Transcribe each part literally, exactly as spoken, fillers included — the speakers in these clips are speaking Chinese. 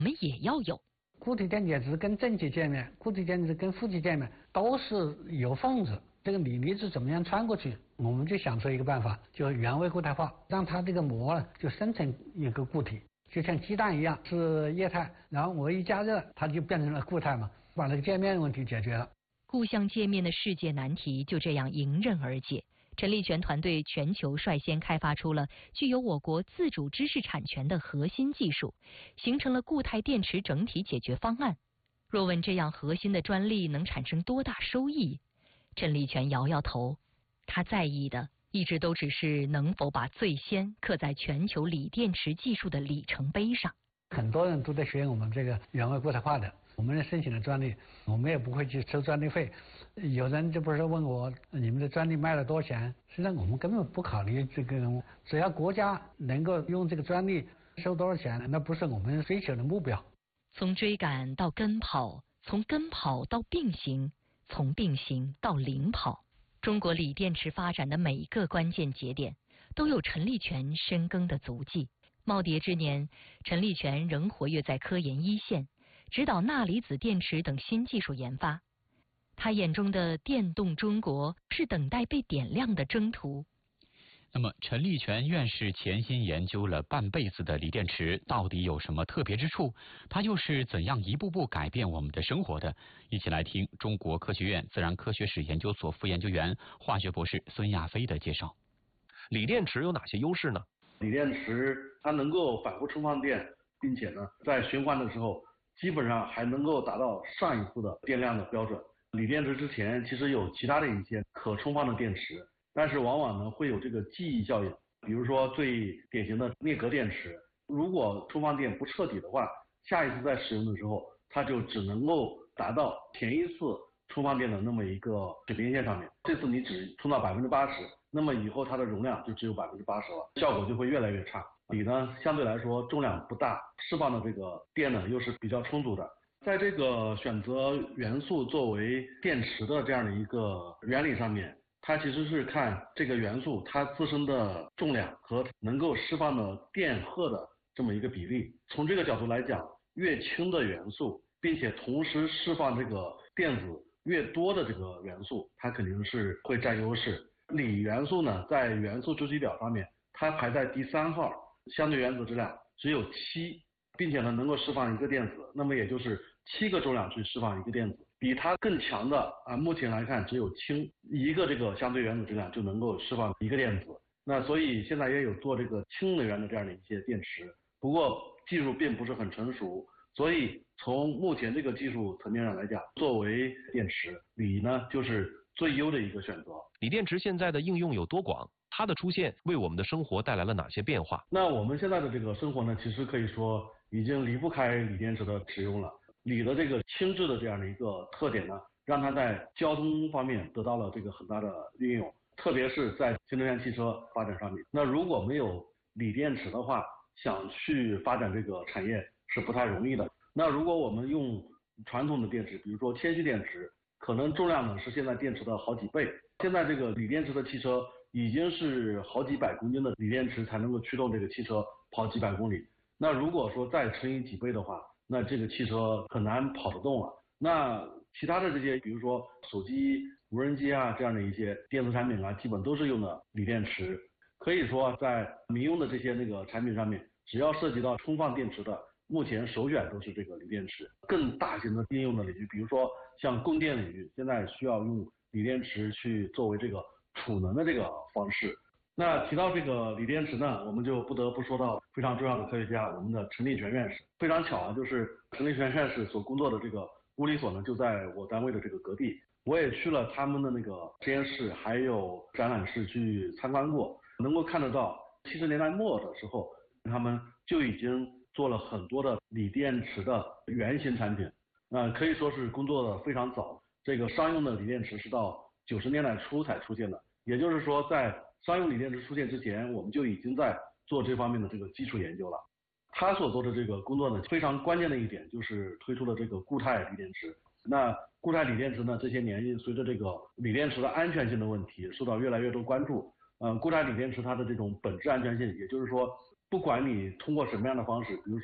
我们也要有。 固体电解质跟正极界面、固体电解质跟负极界面都是有缝子，这个锂离子怎么样穿过去？我们就想出一个办法，就是原位固态化，让它这个膜呢就生成一个固体，就像鸡蛋一样是液态，然后我一加热，它就变成了固态嘛，把那个界面问题解决了。 固相界面的世界难题就这样迎刃而解。陈立全团队全球率先开发出了具有我国自主知识产权的核心技术，形成了固态电池整体解决方案。若问这样核心的专利能产生多大收益，陈立全摇摇头，他在意的一直都只是能否把最先刻在全球锂电池技术的里程碑上。 很多人都在学我们这个原位固态化的，我们申请的专利，我们也不会去收专利费。有人就不是问我你们的专利卖了多少钱，实际上我们根本不考虑这个，只要国家能够用这个专利收多少钱，那不是我们追求的目标。 从追赶到跟跑，从跟跑到并行，从并行到领跑，中国锂电池发展的每一个关键节点都有陈立全深耕的足迹。耄耋之年，陈立全仍活跃在科研一线，指导钠离子电池等新技术研发。他眼中的电动中国是等待被点亮的征途。 那么，陈立全院士潜心研究了半辈子的锂电池到底有什么特别之处？它又是怎样一步步改变我们的生活的？一起来听中国科学院自然科学史研究所副研究员、化学博士孙亚飞的介绍。 锂电池有哪些优势呢？ 锂电池它能够反复充放电，并且呢，在循环的时候，基本上还能够达到上一次的电量的标准。锂电池之前其实有其他的一些可充放的电池，但是往往呢会有这个记忆效应。比如说最典型的镍镉电池，如果充放电不彻底的话，下一次再使用的时候，它就只能够达到前一次充放电的那么一个水平线上面。这次你只充到百分之八十，那么以后它的容量就只有百分之八十了，效果就会越来越差。锂呢相对来说重量不大，释放的这个电呢又是比较充足的。在这个选择元素作为电池的这样的一个原理上面，它其实是看这个元素它自身的重量和能够释放的电荷的这么一个比例。从这个角度来讲，越轻的元素，并且同时释放这个电子越多的这个元素，它肯定是会占优势。锂元素呢，在元素周期表上面，它排在第三号，相对原子质量只有七，并且呢能够释放一个电子，那么也就是七个重量去释放一个电子。比它更强的啊，目前来看只有氢一个这个相对原子质量就能够释放一个电子。那所以现在也有做这个氢能源的这样的一些电池，不过技术并不是很成熟，所以从目前这个技术层面上来讲，作为电池，锂呢就是最优的一个选择。 锂电池现在的应用有多广？它的出现为我们的生活带来了哪些变化？ 那我们现在的这个生活呢，其实可以说已经离不开锂电池的使用了。锂的这个轻质的这样的一个特点呢，让它在交通方面得到了这个很大的运用，特别是在新能源汽车发展上面。那如果没有锂电池的话，想去发展这个产业是不太容易的。那如果我们用传统的电池，比如说铅蓄电池，可能重量呢是现在电池的好几倍。现在这个锂电池的汽车已经是好几百公斤的锂电池才能够驱动这个汽车跑几百公里。那如果说再乘以几倍的话，那这个汽车很难跑得动了。那其他的这些，比如说手机、无人机啊这样的一些电子产品啊，基本都是用的锂电池。可以说在民用的这些那个产品上面，只要涉及到充放电池的，目前首选都是这个锂电池。更大型的应用的领域，比如说像供电领域，现在需要用锂电池去作为这个储能的这个方式。那提到这个锂电池呢，我们就不得不说到非常重要的科学家，我们的陈立全院士。非常巧啊，就是陈立全院士所工作的这个物理所呢，就在我单位的这个隔壁。我也去了他们的那个实验室，还有展览室去参观过，能够看得到七十年代末的时候，他们就已经做了很多的锂电池的原型产品，呃，可以说是工作的非常早。这个商用的锂电池是到九十年代初才出现的，也就是说在商用锂电池出现之前，我们就已经在做这方面的这个基础研究了。他所做的这个工作呢，非常关键的一点就是推出了这个固态锂电池。那固态锂电池呢，这些年随着这个锂电池的安全性的问题受到越来越多关注。嗯，固态锂电池它的这种本质安全性，也就是说，不管你通过什么样的方式，比如说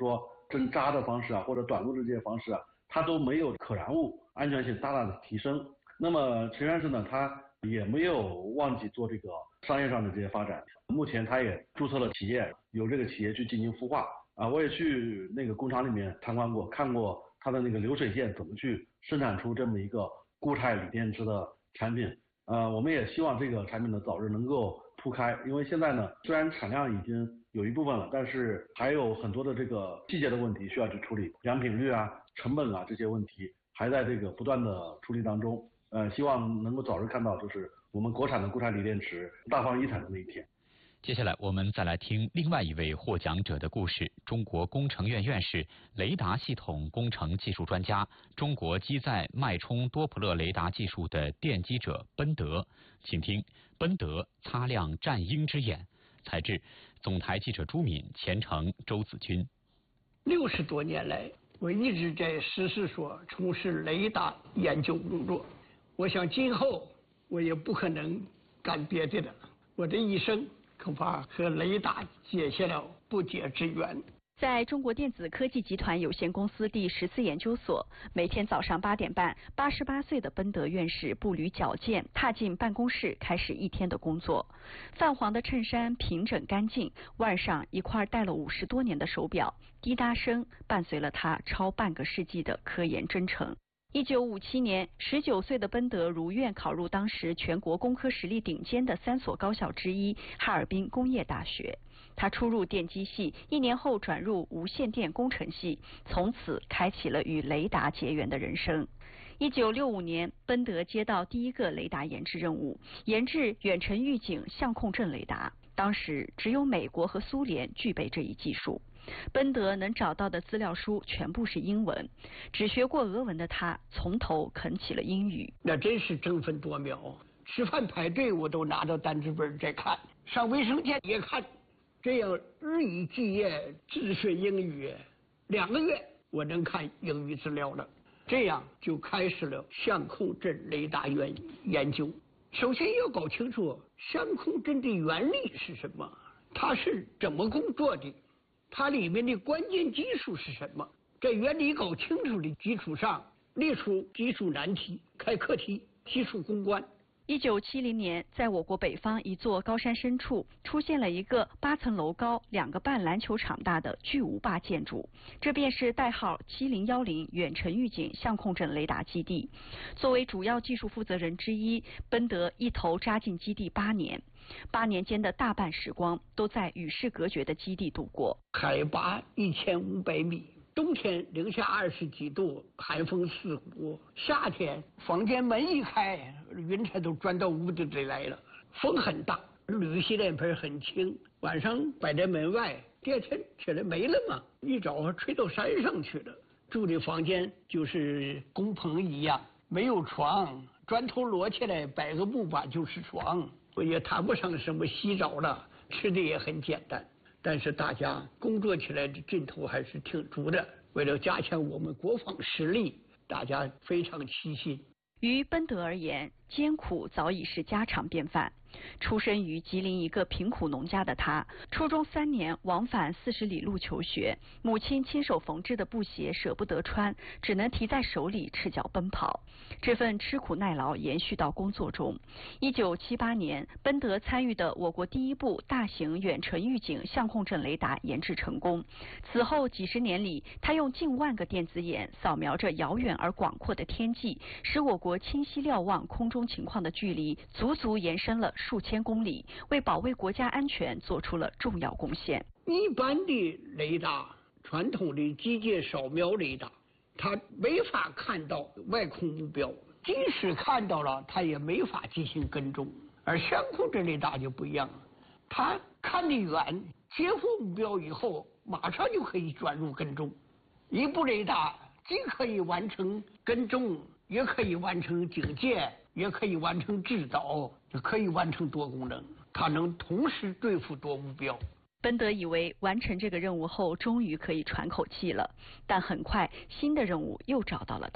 侦扎的方式啊，或者短路的这些方式啊，它都没有可燃物安全性大大的提升。那么陈院士呢，他也没有忘记做这个商业上的这些发展。目前他也注册了企业，由这个企业去进行孵化啊。我也去那个工厂里面参观过，看过它的那个流水线怎么去生产出这么一个固态锂电池的产品。呃，我们也希望这个产品呢早日能够铺开，因为现在呢虽然产量已经有一部分了，但是还有很多的这个细节的问题需要去处理，良品率啊、成本啊这些问题还在这个不断的处理当中。呃，希望能够早日看到就是我们国产的固态锂电池大放异彩的那一天。 接下来我们再来听另外一位获奖者的故事，中国工程院院士、雷达系统工程技术专家、中国机载脉冲多普勒雷达技术的奠基者奔德。请听奔德擦亮战鹰之眼。采制总台记者朱敏，前程周子军。 六十多年来，我一直在实事所从事雷达研究工作。我想今后我也不可能干别的了，我的一生恐怕和雷达结下了不解之缘。 在中国电子科技集团有限公司第十四研究所，每天早上八点半，八十八岁的奔德院士步履矫健，踏进办公室，开始一天的工作。泛黄的衬衫平整干净，腕上一块戴了五十多年的手表，滴答声伴随了他超半个世纪的科研征程。一九五七年，十九岁的奔德如愿考入当时全国工科实力顶尖的三所高校之一哈尔滨工业大学。他初入电机系，一年后转入无线电工程系，从此开启了与雷达结缘的人生。一九六五年，奔德接到第一个雷达研制任务，研制远程预警相控阵雷达。当时只有美国和苏联具备这一技术。奔德能找到的资料书全部是英文，只学过俄文的他从头啃起了英语。 那真是争分夺秒，吃饭排队我都拿着单词本在看，上卫生间也看，这样日以继夜自学英语，两个月我能看英语资料了。这样就开始了相控阵雷达研研究。首先要搞清楚相控阵的原理是什么，它是怎么工作的，它里面的关键技术是什么？在原理搞清楚的基础上，列出技术难题，开课题，技术攻关。 一九七零年，在我国北方一座高山深处，出现了一个八层楼高、两个半篮球场大的巨无霸建筑，这便是代号七零一零远程预警相控阵雷达基地。作为主要技术负责人之一，奔德一头扎进基地八年，八年间的大半时光都在与世隔绝的基地度过。 海拔一千五百米。冬天零下二十几度，寒风刺骨；夏天房间门一开，云彩都钻到屋子里来了，风很大，铝洗脸盆很轻，晚上摆在门外，第二天起来没了嘛，一早吹到山上去了。住的房间就是工棚一样，没有床，砖头摞起来摆个木板就是床，我也谈不上什么洗澡了，吃的也很简单。但是大家工作起来的劲头还是挺足的，为了加强我们国防实力，大家非常齐心。 于奔德而言，艰苦早已是家常便饭。出身于吉林一个贫苦农家的他，初中三年往返四十里路求学，母亲亲手缝制的布鞋舍不得穿，只能提在手里赤脚奔跑。这份吃苦耐劳延续到工作中。一九七八年，奔德参与的我国第一部大型远程预警相控阵雷达研制成功。此后几十年里，他用近万个电子眼扫描着遥远而广阔的天际，使我国清晰瞭望空中情况的距离足足延伸了数千公里，为保卫国家安全做出了重要贡献。 一般的雷达，传统的机械扫描雷达，它没法看到外空目标，即使看到了，它也没法进行跟踪。而相控阵雷达就不一样了，它看得远，接获目标以后，马上就可以转入跟踪。一部雷达既可以完成跟踪，也可以完成警戒，也可以完成制导，也可以完成多功能，它能同时对付多目标。 奔德以为完成这个任务后，终于可以喘口气了，但很快新的任务又找到了他。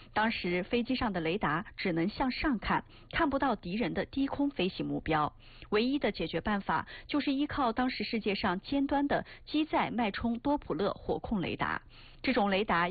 当时飞机上的雷达只能向上看，看不到敌人的低空飞行目标。唯一的解决办法就是依靠当时世界上尖端的机载脉冲多普勒火控雷达。这种雷达